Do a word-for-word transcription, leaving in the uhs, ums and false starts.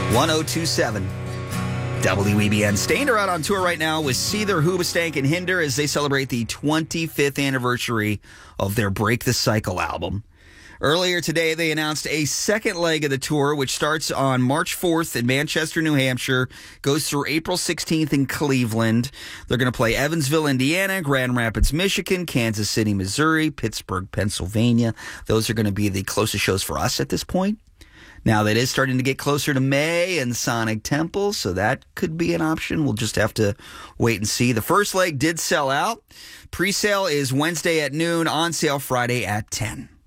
one oh two point seven W E B N. Staind are out on tour right now with Seether, Hoobastank, and Hinder as they celebrate the twenty-fifth anniversary of their Break the Cycle album. Earlier today, they announced a second leg of the tour, which starts on March fourth in Manchester, New Hampshire, goes through April sixteenth in Cleveland. They're going to play Evansville, Indiana, Grand Rapids, Michigan, Kansas City, Missouri, Pittsburgh, Pennsylvania. Those are going to be the closest shows for us at this point. Now, that is starting to get closer to May and Sonic Temple, so that could be an option. We'll just have to wait and see. The first leg did sell out. Pre-sale is Wednesday at noon, on sale Friday at ten.